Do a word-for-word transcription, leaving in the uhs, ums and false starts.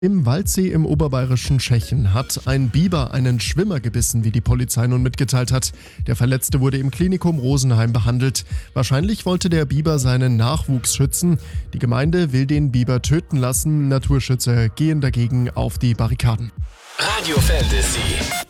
Im Waldsee im oberbayerischen Tschechien hat ein Biber einen Schwimmer gebissen, wie die Polizei nun mitgeteilt hat. Der Verletzte wurde im Klinikum Rosenheim behandelt. Wahrscheinlich wollte der Biber seinen Nachwuchs schützen. Die Gemeinde will den Biber töten lassen. Naturschützer gehen dagegen auf die Barrikaden. Radio Fantasy.